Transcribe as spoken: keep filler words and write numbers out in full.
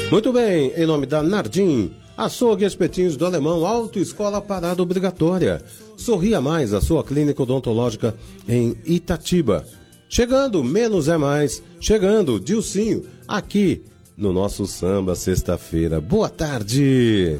Muito bem, em nome da Nardim, Açougue e Espetinhos do Alemão, Autoescola Parada Obrigatória. Sorria Mais, a sua clínica odontológica em Itatiba. Chegando, menos é mais. Chegando, Dilcinho, aqui no nosso Samba Sexta-feira. Boa tarde!